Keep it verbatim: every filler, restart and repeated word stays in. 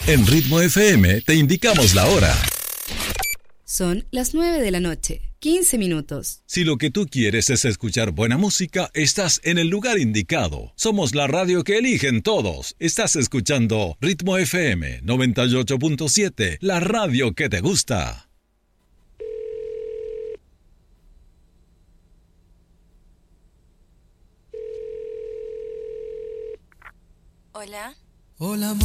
En Ritmo F M te indicamos la hora. Son las nueve de la noche, quince minutos. Si lo que tú quieres es escuchar buena música, estás en el lugar indicado. Somos la radio que eligen todos. Estás escuchando Ritmo F M noventa y ocho punto siete, la radio que te gusta. Hola. Hola.